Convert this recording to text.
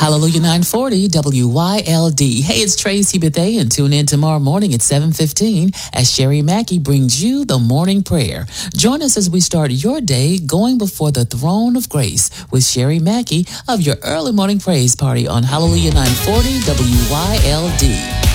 Hallelujah 940 WYLD. Hey, it's Tracy Bethea, and tune in tomorrow morning at 7:15 as Sherry Mackey brings you the morning prayer. Join us as we start your day going before the throne of grace with Sherry Mackey of your early morning praise party on Hallelujah 940 WYLD.